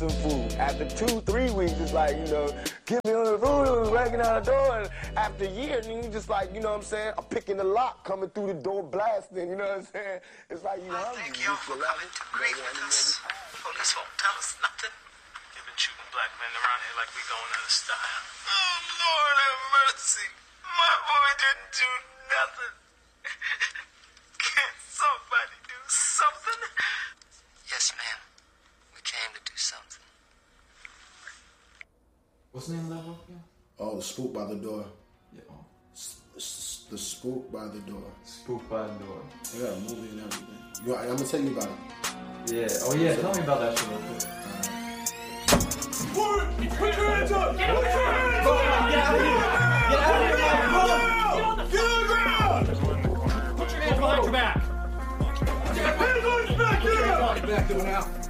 some food. After 2-3 weeks, it's like, you know, give me all the food, breaking out the door. And after a year, then you just like, you know what I'm saying, I'm picking the lock, coming through the door, blasting, you know what I'm saying? It's like, you hungry. Thank y'all for coming to grieve with us. Police won't tell us nothing. You've been shooting black men around here like we going out of style. Oh, Lord have mercy. My boy didn't do nothing. Can't somebody do something? Yes, ma'am. We came to do something. What's the name of that book again? Oh, The Spook by the Door. Yeah. Oh. The Spook by the Door. Spook by the Door. They got a movie and everything. I'm gonna tell you about it. Yeah. Oh yeah. Tell me about that shit real quick. Put your hands up! Get on the ground! Get out of here! Get out of here! Get on the ground! Put your hands behind your back! Hands on his back! Get out!